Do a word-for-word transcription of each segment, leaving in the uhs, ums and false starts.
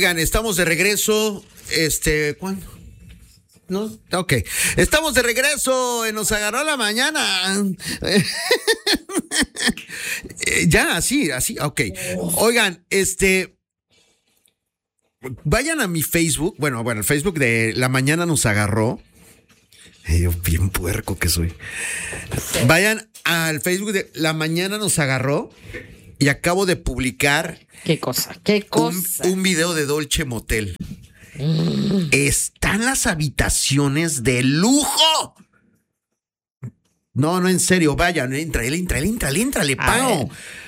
Oigan, estamos de regreso. Este, ¿cuándo? ¿No? Ok. Estamos de regreso. Nos agarró la mañana. Ya, así, así. Ok. Oigan, este. Vayan a mi Facebook. Bueno, bueno, el Facebook de La Mañana Nos Agarró. Yo bien puerco que soy. Vayan al Facebook de La Mañana Nos Agarró. Y acabo de publicar. ¿Qué cosa? ¿Qué cosa? Un, un video de Dolce Motel. Mm. Están las habitaciones de lujo. No, no, en serio, vayan, entra, entra, entra, entra, le pago.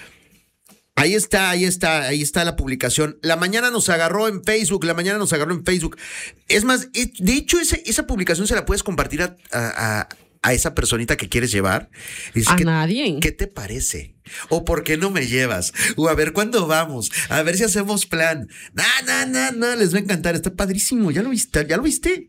Ahí está, ahí está, ahí está la publicación. La Mañana Nos Agarró en Facebook, La Mañana Nos Agarró en Facebook. Es más, de hecho, esa, esa publicación se la puedes compartir a, a, a esa personita que quieres llevar. Dices, a ¿qué, nadie. ¿Qué te parece? O ¿por qué no me llevas? O a ver, ¿cuándo vamos? A ver si hacemos plan. No, no, no, no, les va a encantar. Está padrísimo. ¿Ya lo viste? ¿Ya lo viste?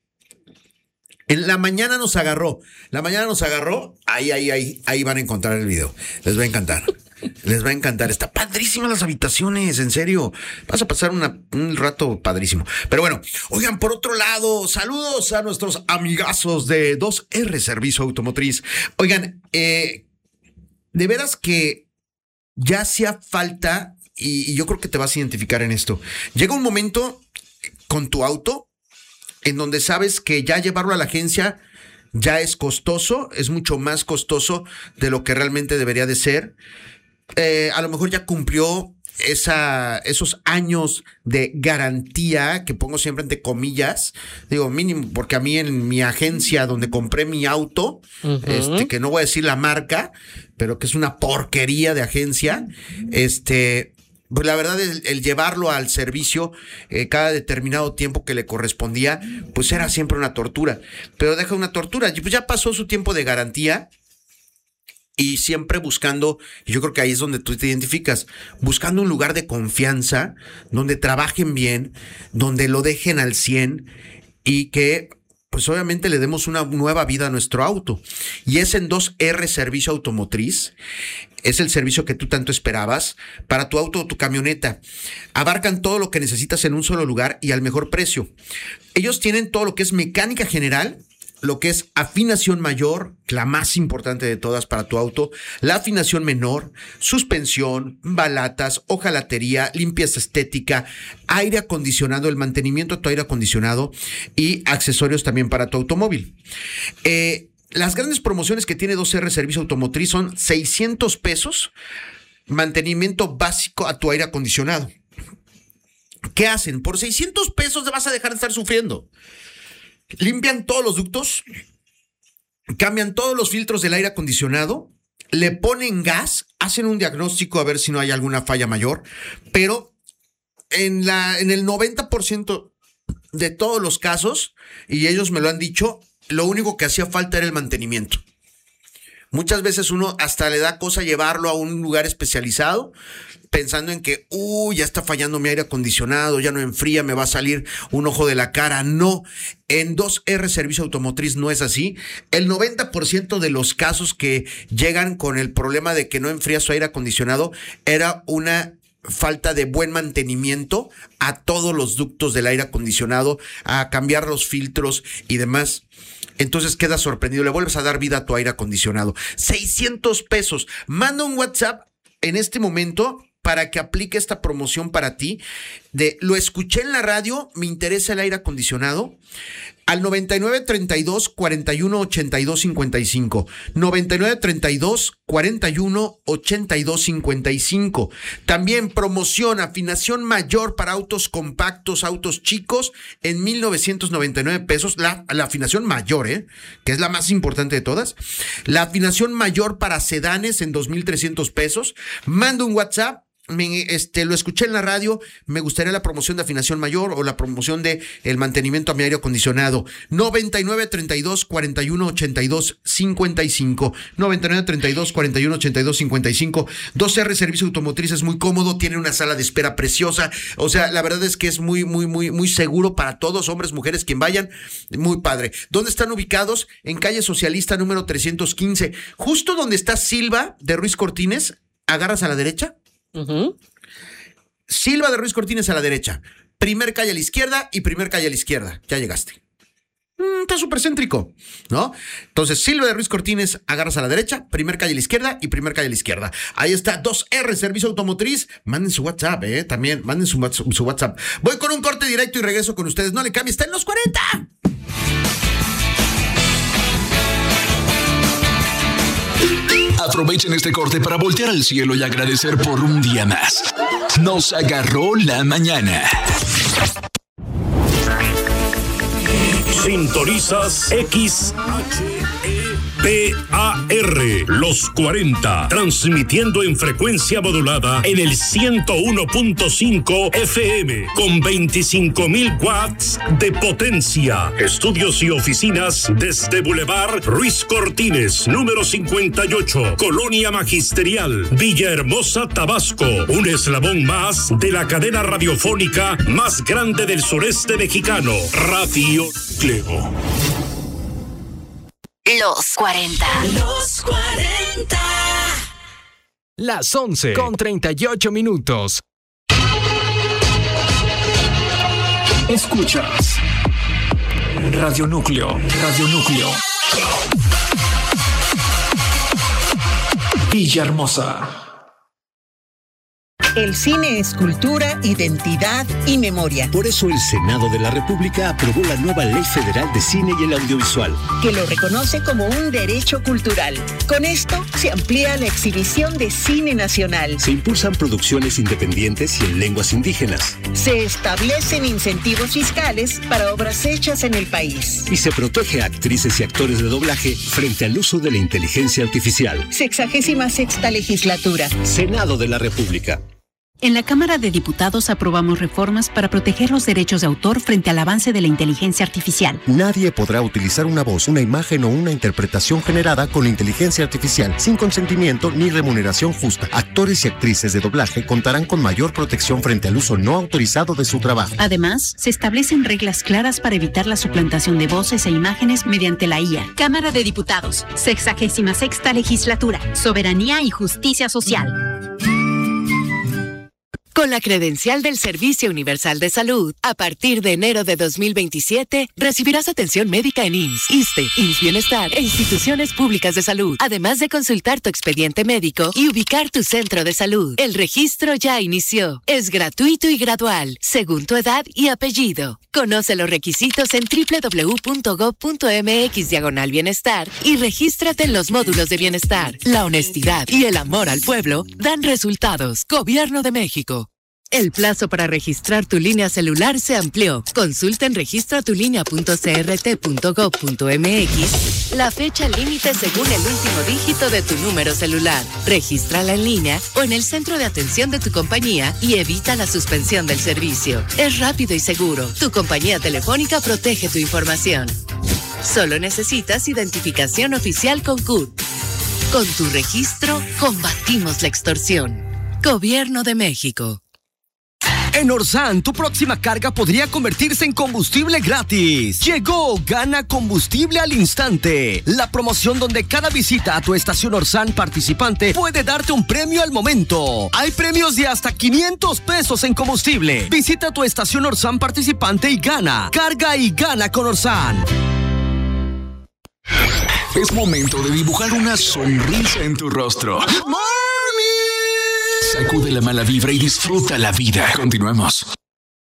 En La Mañana Nos Agarró. La Mañana Nos Agarró. Ahí, ahí, ahí, ahí van a encontrar el video. Les va a encantar. Les va a encantar. Está padrísima las habitaciones, en serio. Vas a pasar una, un rato padrísimo. Pero bueno, oigan, por otro lado, saludos a nuestros amigazos de dos erre Servicio Automotriz. Oigan, eh, de veras que ya hacía falta, y, y yo creo que te vas a identificar en esto. Llega un momento con tu auto en donde sabes que ya llevarlo a la agencia ya es costoso, es mucho más costoso de lo que realmente debería de ser. Eh, a lo mejor ya cumplió esa, esos años de garantía, que pongo siempre entre comillas, digo mínimo, porque a mí en mi agencia donde compré mi auto, uh-huh. este, que no voy a decir la marca, pero que es una porquería de agencia, este... Pues la verdad, el, el llevarlo al servicio eh, cada determinado tiempo que le correspondía, pues era siempre una tortura. Pero deja una tortura. Pues ya pasó su tiempo de garantía y siempre buscando, y yo creo que ahí es donde tú te identificas, buscando un lugar de confianza, donde trabajen bien, donde lo dejen al cien y que pues obviamente le demos una nueva vida a nuestro auto. Y es en dos erre Servicio Automotriz. Es el servicio que tú tanto esperabas para tu auto o tu camioneta. Abarcan todo lo que necesitas en un solo lugar y al mejor precio. Ellos tienen todo lo que es mecánica general, lo que es afinación mayor, la más importante de todas para tu auto, la afinación menor, suspensión, balatas, hojalatería, limpieza estética, aire acondicionado, el mantenimiento de tu aire acondicionado y accesorios también para tu automóvil. Eh, Las grandes promociones que tiene dos erre Servicio Automotriz son seiscientos pesos, mantenimiento básico a tu aire acondicionado. ¿Qué hacen? Por seiscientos pesos te vas a dejar de estar sufriendo. Limpian todos los ductos, cambian todos los filtros del aire acondicionado, le ponen gas, hacen un diagnóstico a ver si no hay alguna falla mayor, pero en, la, en el noventa por ciento de todos los casos, y ellos me lo han dicho, lo único que hacía falta era el mantenimiento. Muchas veces uno hasta le da cosa llevarlo a un lugar especializado, pensando en que, uy, ya está fallando mi aire acondicionado, ya no enfría, me va a salir un ojo de la cara. No, en dos erre Servicio Automotriz no es así. El noventa por ciento de los casos que llegan con el problema de que no enfría su aire acondicionado era una falta de buen mantenimiento a todos los ductos del aire acondicionado, a cambiar los filtros y demás. Entonces quedas sorprendido, le vuelves a dar vida a tu aire acondicionado. seiscientos pesos. Manda un WhatsApp en este momento para que aplique esta promoción para ti. De lo escuché en la radio, me interesa el aire acondicionado. Al noventa y nueve, treinta y dos, cuarenta y uno, ochenta y dos, cincuenta y cinco. noventa y nueve, treinta y dos, cuarenta y uno, ochenta y dos, cincuenta y cinco. También promoción, afinación mayor para autos compactos, autos chicos, en mil novecientos noventa y nueve pesos. La, la afinación mayor, ¿eh? Que es la más importante de todas. La afinación mayor para sedanes en dos mil trescientos pesos. Manda un WhatsApp. Me, este, lo escuché en la radio, me gustaría la promoción de afinación mayor o la promoción de el mantenimiento a mi aire acondicionado. noventa y nueve, treinta y dos, cuarenta y uno, ochenta y dos, cincuenta y cinco. noventa y nueve, treinta y dos, cuarenta y uno, ochenta y dos, cincuenta y cinco. dos erre Servicio Automotriz es muy cómodo, tiene una sala de espera preciosa. O sea, la verdad es que es muy, muy, muy, muy seguro para todos, hombres, mujeres, quien vayan. Muy padre. ¿Dónde están ubicados? En calle Socialista número trescientos quince. Justo donde está Silva de Ruiz Cortines, agarras a la derecha. Uh-huh. Silva de Ruiz Cortines a la derecha. primer calle a la izquierda y primer calle a la izquierda. Ya llegaste. Mm, está súper céntrico, ¿no? Entonces, Silvia de Ruiz Cortines, agarras a la derecha, primer calle a la izquierda y primer calle a la izquierda. Ahí está, dos R, Servicio Automotriz. Manden su WhatsApp, ¿eh? También, manden su, su WhatsApp. Voy con un corte directo y regreso con ustedes. No le cambie, está en los cuarenta. Aprovechen este corte para voltear al cielo y agradecer por un día más. Nos agarró la mañana. Sintonizas X H E P A R, los cuarenta, transmitiendo en frecuencia modulada en el ciento uno punto cinco F M con veinticinco mil watts de potencia. Estudios y oficinas desde Boulevard Ruiz Cortines, número cincuenta y ocho, Colonia Magisterial, Villahermosa, Tabasco. Un eslabón más de la cadena radiofónica más grande del sureste mexicano, Radio Clego. Los cuarenta. Los cuarenta. Las once con treinta y ocho minutos. Escuchas Radio Núcleo, Radio Núcleo. Villahermosa. El cine es cultura, identidad y memoria. Por eso el Senado de la República aprobó la nueva Ley Federal de Cine y el Audiovisual, que lo reconoce como un derecho cultural. Con esto se amplía la exhibición de cine nacional. Se impulsan producciones independientes y en lenguas indígenas. Se establecen incentivos fiscales para obras hechas en el país. Y se protege a actrices y actores de doblaje frente al uso de la inteligencia artificial. Sexagésima sexta legislatura. Senado de la República. En la Cámara de Diputados aprobamos reformas para proteger los derechos de autor frente al avance de la inteligencia artificial. Nadie podrá utilizar una voz, una imagen o una interpretación generada con inteligencia artificial sin consentimiento ni remuneración justa. Actores y actrices de doblaje contarán con mayor protección frente al uso no autorizado de su trabajo. Además, se establecen reglas claras para evitar la suplantación de voces e imágenes mediante la I A. Cámara de Diputados, sexagésima sexta legislatura, soberanía y justicia social. Con la credencial del Servicio Universal de Salud, a partir de enero de dos mil veintisiete, recibirás atención médica en I M S S, ISSSTE, I M S S Bienestar e instituciones públicas de salud, además de consultar tu expediente médico y ubicar tu centro de salud. El registro ya inició. Es gratuito y gradual, según tu edad y apellido. Conoce los requisitos en doble u doble u doble u punto gob punto eme equis diagonal bienestar y regístrate en los módulos de bienestar. La honestidad y el amor al pueblo dan resultados. Gobierno de México. El plazo para registrar tu línea celular se amplió. Consulta en registratulinea punto c r t punto gob punto eme equis la fecha límite según el último dígito de tu número celular. Regístrala en línea o en el centro de atención de tu compañía y evita la suspensión del servicio. Es rápido y seguro. Tu compañía telefónica protege tu información. Solo necesitas identificación oficial con C U R. Con tu registro, combatimos la extorsión. Gobierno de México. En Orsan, tu próxima carga podría convertirse en combustible gratis. Llegó Gana Combustible al Instante, la promoción donde cada visita a tu estación Orsan participante puede darte un premio al momento. Hay premios de hasta quinientos pesos en combustible. Visita tu estación Orsan participante y gana. Carga y gana con Orsan. Es momento de dibujar una sonrisa en tu rostro. Sacude la mala vibra y disfruta la vida. Continuamos.